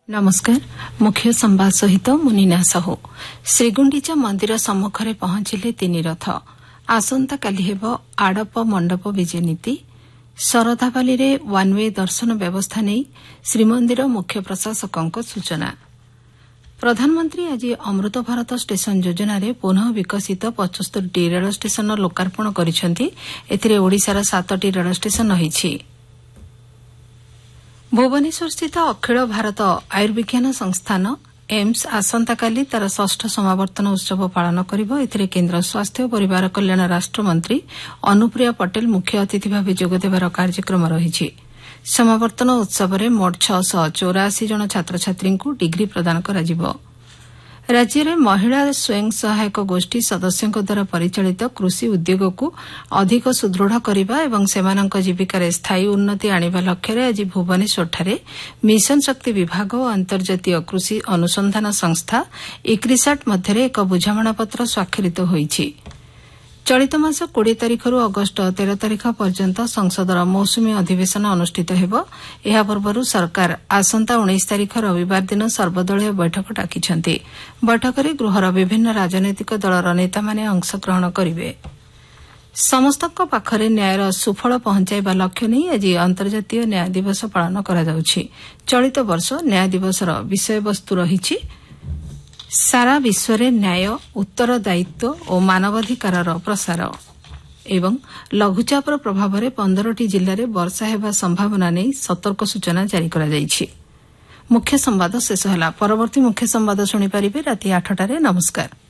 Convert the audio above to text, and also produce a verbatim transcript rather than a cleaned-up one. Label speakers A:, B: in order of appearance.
A: नमस्कार। मुख्य संवाद सहित मुनिना साहू। श्रीगुंडीचा मंदिर सम्मुखरे पहुंचिले तीन रथ। आसंता काली हेब आड़प मंडप विजे नीति। शरधाबाली रे वन वे दर्शन व्यवस्था नहीं श्रीमंदिर मुख्य प्रशासकों सूचना। प्रधानमंत्री आज अमृत भारत स्टेशन योजना रे पुनः विकसित पचहत्तर टी रेल स्टेशन लोकार्पण करिसेंती। एथिरे ओडिशार सात टी रेल स्टेशन रहिछि। भुवनेश्वर स्थित अखिल भारत आयुर्विज्ञान संस्थान एम्स आसंताकाली तार षष्ठ समावर्तन उत्सव पालन करिबो। एथिरे केन्द्र स्वास्थ्य और परिवार कल्याण राष्ट्रमंत्री अनुप्रिया पटेल मुख्य अतिथि भाव जोगदेवार कार्यक्रम रहिछि। समावर्तन उत्सव में मोट छह सौ चौरासी जन छात्र छात्री को डिग्री प्रदान कराजिबो। राज्य में महिला स्वयं सहायक गोष्ठी सदस्यों द्वारा परिचालित कृषि उद्योग को अधिक सुदृढ़ करने एवं सेमानक जीविकार स्थायी उन्नति आनिबा लक्ष्य आज भुवनेश्वरଠାରେ मिशन शक्ति विभाग और अंतर्जातीय कृषि अनुसंधान संस्था इक्रिसाट मध्य एक बुझामणापत्र स्वाक्षरित होईछि। चलित मास बीस तारिखରୁ अगस्ट तेरह तारिख पर्यंत संसदर मौसुमी अधिवेशन अनुष्ठित हेब। एहा पूर्वरु सरकार आसंता उन्नीस तारिख रविवार दिन सर्वदलीय बैठक डाकिछन्ति। बैठकରେ गृहर विभिन्न राजनैतिक दलर नेतामाने अंशग्रहण करिवे। समस्तक पाखरे न्यायर सुफल पहुंचाइबा लक्ष्य नहीं आज अंतर्जातीय न्याय दिवस पालन करा जाउछि। चलित वर्ष न्याय दिवसर विषयवस्तु रहिछि सारा विश्व में न्याय उत्तरदायित्व और मानवाधिकार प्रसार एवं लघुचापर प्रभाव में पंद्रह टी जिले में वर्षा हेबा संभावना नहीं सतर्क सूचना जारी करा जाइछि। मुख्य संवाद शेष होला। परवर्ती मुख्य संवाद शुणी पारिबे राति आठ टारे। नमस्कार।